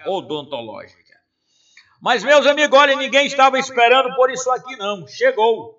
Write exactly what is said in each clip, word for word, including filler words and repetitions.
odontológica. Mas, meus amigos, olha, ninguém estava esperando por isso aqui, não. Chegou.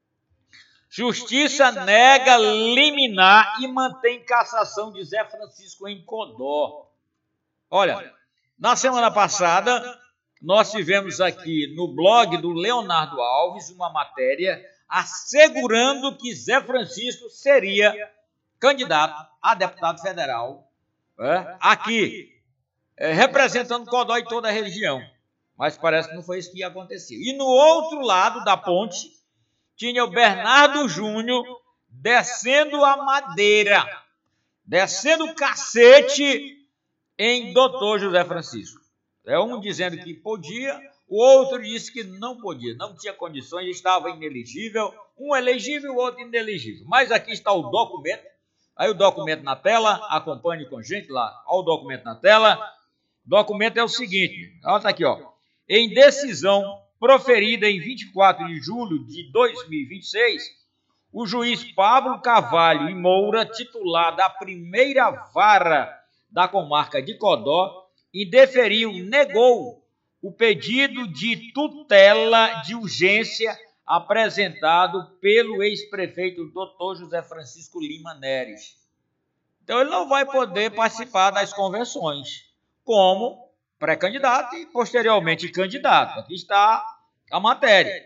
Justiça nega liminar e mantém cassação de Zé Francisco em Codó. Olha, na semana passada, nós tivemos aqui no blog do Leonardo Alves uma matéria assegurando que Zé Francisco seria candidato a deputado federal é, aqui, é, representando Codó e toda a região. Mas parece que não foi isso que aconteceu. E no outro lado da ponte, tinha o Bernardo Júnior descendo a madeira, descendo o cacete em doutor José Francisco. É um dizendo que podia, o outro disse que não podia, não tinha condições, estava inelegível, um elegível, o outro inelegível. Mas aqui está o documento, aí o documento na tela, acompanhe com a gente lá, olha o documento na tela. O documento é o seguinte, olha tá aqui, ó. Em decisão proferida em vinte e quatro de julho de dois mil e vinte e seis, o juiz Pablo Carvalho e Moura, titular da primeira vara da comarca de Codó, indeferiu, negou o pedido de tutela de urgência apresentado pelo ex-prefeito doutor José Francisco Lima Neres. Então ele não vai poder participar das convenções como pré-candidato e posteriormente candidato. Aqui está a matéria.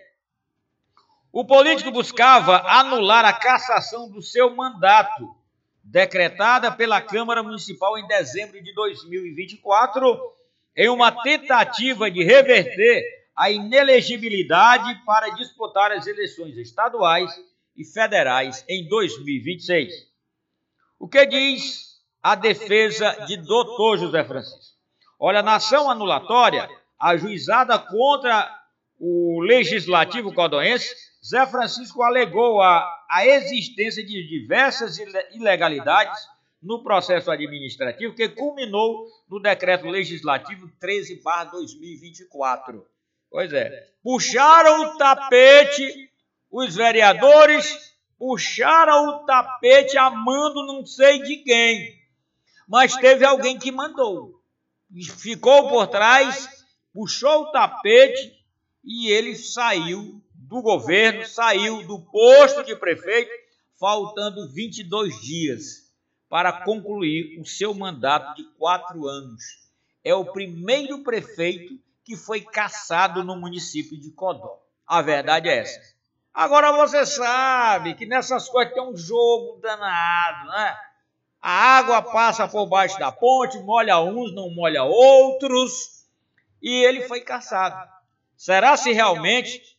O político buscava anular a cassação do seu mandato, decretada pela Câmara Municipal em dezembro de dois mil e vinte e quatro, em uma tentativa de reverter a inelegibilidade para disputar as eleições estaduais e federais em dois mil e vinte e seis. O que diz a defesa de doutor José Francisco? Olha, na ação anulatória, ajuizada contra o Legislativo Codoense, Zé Francisco alegou a, a existência de diversas ilegalidades no processo administrativo que culminou no Decreto Legislativo treze barra dois mil e vinte e quatro. Pois é, puxaram o tapete, os vereadores puxaram o tapete a mando não sei de quem, mas teve alguém que mandou. Ficou por trás, puxou o tapete e ele saiu do governo, saiu do posto de prefeito, faltando vinte e dois dias para concluir o seu mandato de quatro anos. É o primeiro prefeito que foi cassado no município de Codó. A verdade é essa. Agora você sabe que nessas coisas tem um jogo danado, né? A água passa por baixo da ponte, molha uns, não molha outros, e ele foi cassado. Será se realmente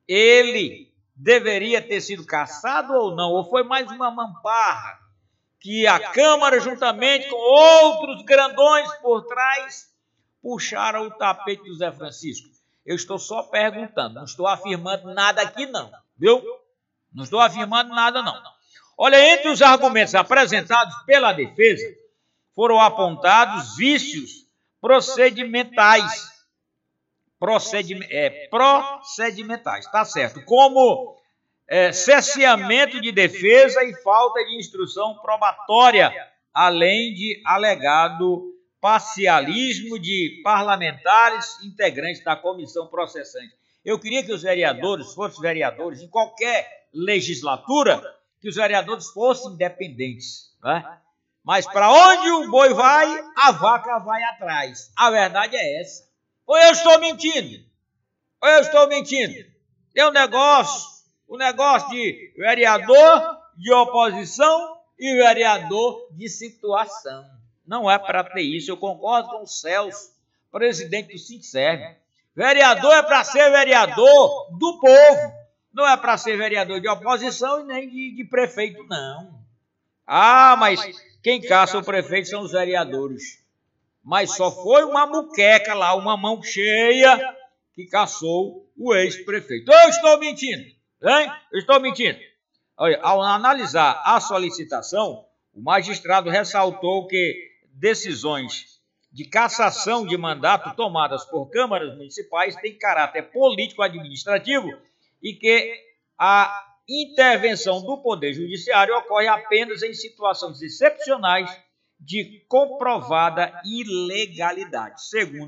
ele deveria ter sido cassado ou não? Ou foi mais uma mamparra que a Câmara, juntamente com outros grandões por trás, puxaram o tapete do Zé Francisco? Eu estou só perguntando, não estou afirmando nada aqui não, viu? Não estou afirmando nada não. Olha, entre os argumentos apresentados pela defesa, foram apontados vícios procedimentais. Procedime, é, procedimentais, tá certo. Como é, cerceamento de defesa e falta de instrução probatória, além de alegado parcialismo de parlamentares integrantes da comissão processante. Eu queria que os vereadores fossem vereadores em qualquer legislatura, que os vereadores fossem independentes, né? Mas para onde o boi vai, a vaca vai atrás. A verdade é essa. Ou eu estou mentindo? Ou eu estou mentindo? Tem um negócio, um negócio de vereador de oposição e vereador de situação. Não é para ter isso. Eu concordo com o Celso, presidente do Sinserve. Vereador é para ser vereador do povo. Não é para ser vereador de oposição e nem de, de prefeito, não. Ah, mas quem caça o prefeito são os vereadores. Mas só foi uma muqueca lá, uma mão cheia, que caçou o ex-prefeito. Eu estou mentindo, hein? Eu estou mentindo. Olha, ao analisar a solicitação, o magistrado ressaltou que decisões de cassação de mandato tomadas por câmaras municipais têm caráter político-administrativo e que a intervenção do Poder Judiciário ocorre apenas em situações excepcionais de comprovada ilegalidade, segundo